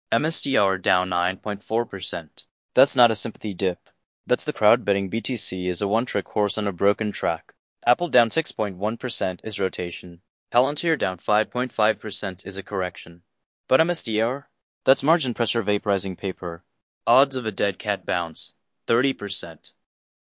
MSTR down 9.4%. That's not a sympathy dip. That's the crowd betting BTC is a one-trick horse on a broken track. Apple down 6.1% is rotation. Palantir down 5.5% is a correction. But MSTR? That's margin pressure vaporizing paper. Odds of a dead cat bounce, 30%.